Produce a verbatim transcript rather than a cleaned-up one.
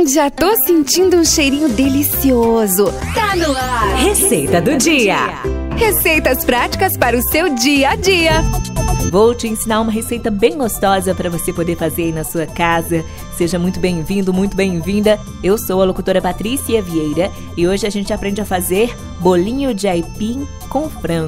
Já tô sentindo um cheirinho delicioso. Tá no ar! Receita do dia. Receitas práticas para o seu dia a dia. Vou te ensinar uma receita bem gostosa para você poder fazer aí na sua casa. Seja muito bem-vindo, muito bem-vinda. Eu sou a locutora Patrícia Vieira e hoje a gente aprende a fazer bolinho de aipim com frango.